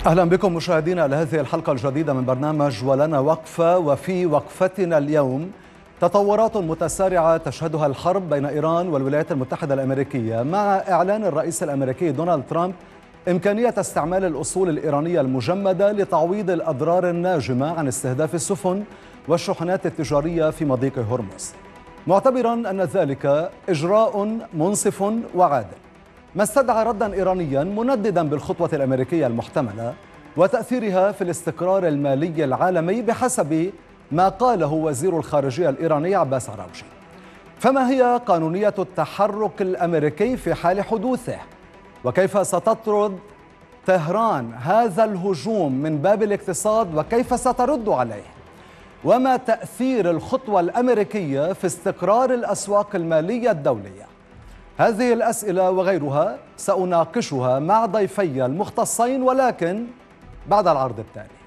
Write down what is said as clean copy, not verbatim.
أهلا بكم مشاهدينا على هذه الحلقة الجديدة من برنامج ولنا وقفة. وفي وقفتنا اليوم تطورات متسارعة تشهدها الحرب بين إيران والولايات المتحدة الأمريكية، مع إعلان الرئيس الأمريكي دونالد ترامب إمكانية استعمال الأصول الإيرانية المجمدة لتعويض الأضرار الناجمة عن استهداف السفن والشحنات التجارية في مضيق هرمز، معتبرا أن ذلك إجراء منصف وعادل، ما استدعى ردا إيرانيا منددا بالخطوة الأمريكية المحتملة وتأثيرها في الاستقرار المالي العالمي بحسب ما قاله وزير الخارجية الإيراني عباس عراوجي. فما هي قانونية التحرك الأمريكي في حال حدوثه؟ وكيف ستطرد طهران هذا الهجوم من باب الاقتصاد وكيف سترد عليه؟ وما تأثير الخطوة الأمريكية في استقرار الأسواق المالية الدولية؟ هذه الأسئلة وغيرها سأناقشها مع ضيفي المختصين، ولكن بعد العرض التالي.